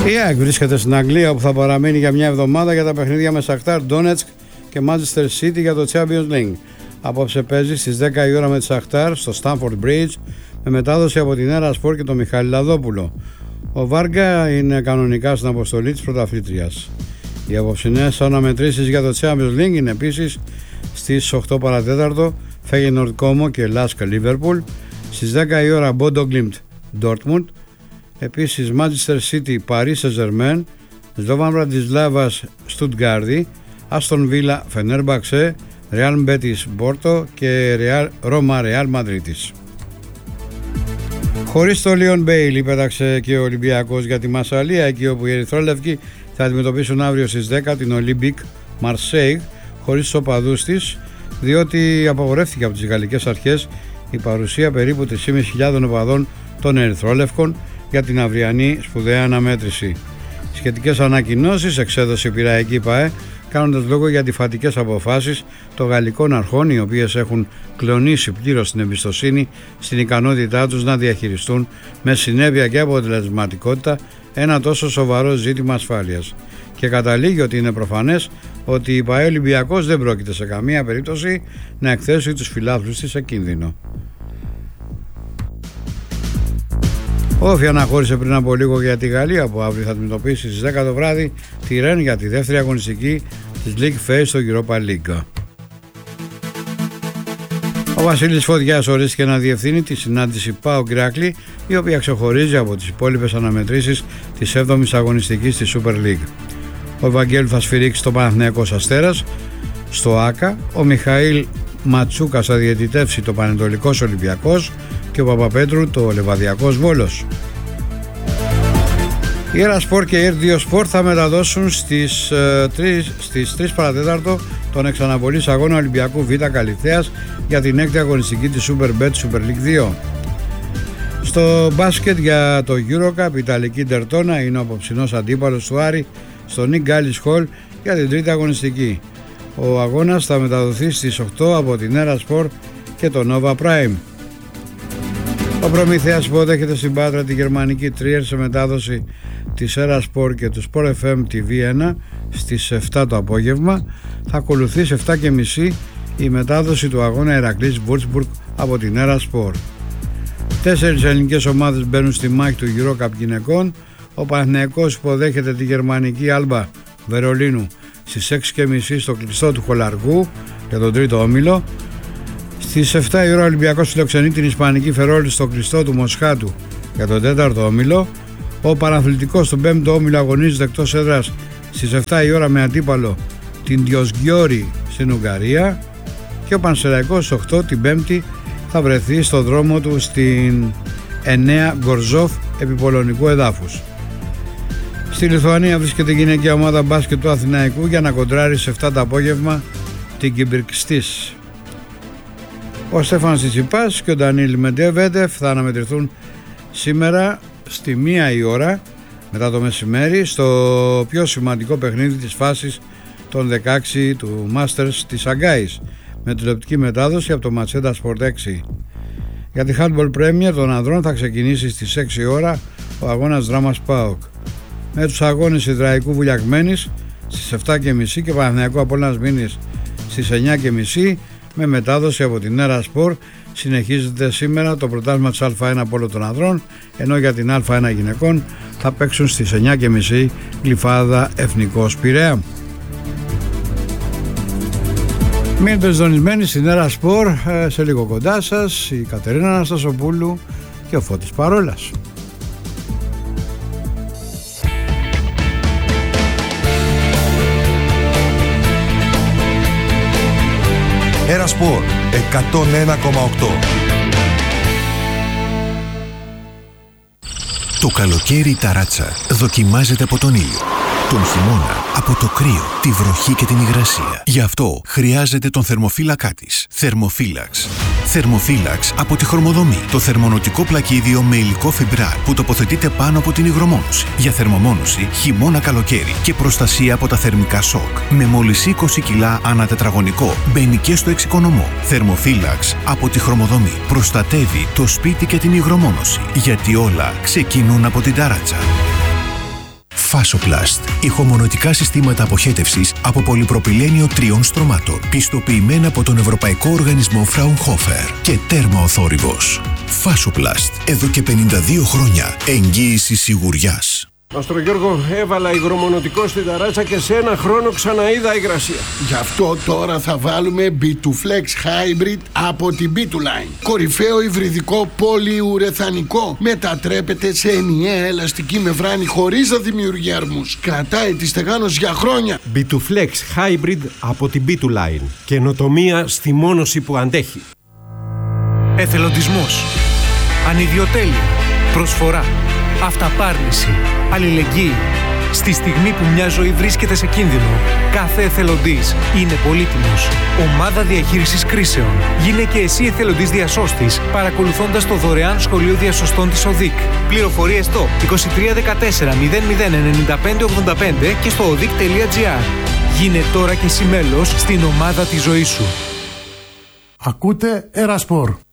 Η ΑΕΚ βρίσκεται στην Αγγλία, όπου θα παραμείνει για μια εβδομάδα για τα παιχνίδια με Σαχτάρ Ντόνετσκ και Manchester City για το Champions League. Απόψε παίζει στις 10 η ώρα με τη Σαχτάρ στο Stamford Bridge, με μετάδοση από την Έρα Σπορ και τον Μιχάλη Λαδόπουλο. Ο Βάργκα είναι κανονικά στην αποστολή της πρωταθλήτριας. Οι απόψινές αναμετρήσεις για το Champions League είναι επίσης στις 8 παρατέταρτο Feyenoord Como και Lask Liverpool, στις 10 η ώρα Bodo Glimt Dortmund, επίσης Manchester City Paris Saint-Germain, Slovan Bratislava Stuttgart, Aston Villa Fenerbahce, Real Betis Porto και Roma Real Madrid. Χωρίς το Λίον Μπέιλι πέταξε και ο Ολυμπιακός για τη Μασσαλία, εκεί όπου οι Ερυθρόλευκοι θα αντιμετωπίσουν αύριο στις 10 την Olympique Marseille χωρίς τους οπαδούς της, διότι απαγορεύτηκε από τις γαλλικές αρχές η παρουσία περίπου 3.500 οπαδών των Ερυθρόλευκων για την αυριανή σπουδαία αναμέτρηση. Σχετικές ανακοινώσεις εξέδωσε η Πειραϊκή ΠΑΕ, κάνοντας λόγο για αντιφατικές αποφάσεις των γαλλικών αρχών, οι οποίες έχουν κλονίσει πλήρως την εμπιστοσύνη στην ικανότητά τους να διαχειριστούν με συνέπεια και αποτελεσματικότητα ένα τόσο σοβαρό ζήτημα ασφάλειας. Και καταλήγει ότι είναι προφανές ότι η ΠΑΕ Ολυμπιακός δεν πρόκειται σε καμία περίπτωση να εκθέσει τους φιλάθλους της σε κίνδυνο. Ο Όφη αναχώρησε πριν από λίγο για τη Γαλλία, που αύριο θα αντιμετωπίσει στις 10 το βράδυ τη Ρεν για τη δεύτερη αγωνιστική της League Phase στο Europa League. Ο Βασίλης Φωτιάς ορίστηκε να διευθύνει τη συνάντηση ΠΑΟΚ Ηράκλη, η οποία ξεχωρίζει από τις υπόλοιπες αναμετρήσεις της 7ης αγωνιστικής της Super League. Ο Ευαγγέλου θα σφυρίξει το Παναθηναϊκός Αστέρας στο ΆΚΑ, ο Μιχαήλ Ματσούκας θα διαιτητεύσει το Πανετολικός Ολυμπιακός και ο Παπαπέτρου το Λεβαδιακός Βόλος. Η Έρα Σπορ και η Ερ2 Σπορ θα μεταδώσουν στις 3 παρατέταρτο τον εξαναβολής αγώνα Ολυμπιακού Β Καλυθέας για την 6η αγωνιστική της Superbet Super League 2. Στο μπάσκετ για το EuroCup, η Ιταλική Ντερτόνα είναι ο απόψινός αντίπαλος του Άρη στο Nick Gallis Hall για την 3η αγωνιστική. Ο αγώνας θα μεταδοθεί στις 8 από την Έρα Σπορ και το Nova Prime. Ο Προμηθέας υποδέχεται στην Πάτρα τη γερμανική Trier σε μετάδοση της Έρα Σπορ και του Sport FM TV1 στις 7 το απόγευμα. Θα ακολουθεί σε 7.30 η μετάδοση του αγώνα Ηρακλής Βουρτσμπουργκ από την Έρα Σπορ. 4 ελληνικές ομάδες μπαίνουν στη μάχη του EuroCup γυναικών. Ο Παναθηναϊκός υποδέχεται τη γερμανική Άλμπα Βερολίνου στις 6.30 στο κλειστό του Χολαργού για τον τρίτο όμιλο. Στις 7 η ώρα ο Ολυμπιακός φιλοξενεί την Ισπανική Φερόλη στο κλειστό του Μοσχάτου για τον τέταρτο όμιλο. Ο Παναθλητικός στον 5ο όμιλο αγωνίζεται εκτός έδρας στις 7 η ώρα με αντίπαλο την Διοσγιόρη στην Ουγγαρία. Και ο Πανσεραϊκός 8 την 5η θα βρεθεί στο δρόμο του στην 9 Γκορζόφ επί πολωνικού εδάφους. Στη Λιθουανία βρίσκεται η γυναικεία ομάδα μπάσκετ του Αθηναϊκού για να κοντράρει σε 7 το απόγευμα την Κιμπυρκστής. Ο Στέφανος Τσιτσιπάς και ο Ντανίλ Μεντεβέντεφ θα αναμετρηθούν σήμερα στη 1 η ώρα μετά το μεσημέρι στο πιο σημαντικό παιχνίδι της φάσης των 16 του Masters της Σαγκάης, με τηλεοπτική μετάδοση από το Ματσέντα Sport 6. Για τη Handball Premier των ανδρών θα ξεκινήσει στις 6 η ώρα ο αγώνας Δράμας ΠΑΟΚ, με τους αγώνες Ιδραϊκού Βουλιαγμένης στις 7.30 και Παναθηναϊκού Απόλλωνας Μήνης στις 9.30 με μετάδοση από την Έρα Σπορ. Συνεχίζεται σήμερα το πρωτάθλημα της Α1 Πόλο των ανδρών, ενώ για την Α1 γυναικών θα παίξουν στις 9.30 Γλυφάδα Εθνικός Πειραιά. Μείνετε συντονισμένοι στην Έρα Σπορ, σε λίγο κοντά σας η Κατερίνα Αναστασοπούλου και ο Φώτης Παρόλας. Έρα Σπορ 101,8. Το καλοκαίρι η ταράτσα δοκιμάζεται από τον ήλιο. Τον χειμώνα από το κρύο, τη βροχή και την υγρασία. Γι' αυτό χρειάζεται τον θερμοφύλακά της. Θερμοφύλαξ. Θερμοφύλαξ από τη Χρωμοδομή. Το θερμονοτικό πλακίδιο με υλικό φιμπράρ που τοποθετείται πάνω από την υγρομόνωση. Για θερμομόνωση χειμώνα-καλοκαίρι και προστασία από τα θερμικά σοκ. Με μόλις 20 κιλά ανά τετραγωνικό. Μπαίνει και στο εξοικονομό. Θερμοφύλαξ από τη Χρωμοδομή. Προστατεύει το σπίτι και την υγρομόνωση. Γιατί όλα ξεκινούν από την ταράτσα. Φάσοπλαστ. Ηχομονωτικά συστήματα αποχέτευσης από πολυπροπυλένιο 3 στρωμάτων. Πιστοποιημένα από τον Ευρωπαϊκό Οργανισμό Fraunhofer. Και τέρμα ο θόρυβος. Φάσοπλαστ. Εδώ και 52 χρόνια. Εγγύηση σιγουριάς. Μαστρο Γιώργο, έβαλα υγρομονωτικό στην ταράτσα και σε ένα χρόνο ξαναείδα υγρασία. Γι' αυτό τώρα θα βάλουμε B2Flex Hybrid από την B2Line. Κορυφαίο υβριδικό πολυουρεθανικό. Μετατρέπεται σε ενιαία ελαστική μεμβράνη χωρίς να δημιουργεί αρμούς. Κρατάει τη στεγάνωση για χρόνια. B2Flex Hybrid από την B2Line. Καινοτομία στη μόνωση που αντέχει. Εθελοντισμός, ανιδιοτέλεια, προσφορά, αυταπάρνηση, αλληλεγγύη. Στη στιγμή που μια ζωή βρίσκεται σε κίνδυνο, κάθε εθελοντής είναι πολύτιμος. Ομάδα διαχείρισης κρίσεων. Γίνε και εσύ εθελοντής διασώστης, παρακολουθώντας το δωρεάν σχολείο διασωστών της ΟΔΙΚ. Πληροφορίες στο 2314 00 95 85 και στο odic.gr. Γίνε τώρα και εσύ μέλος στην ομάδα της ζωής σου. Ακούτε Ερασπορ.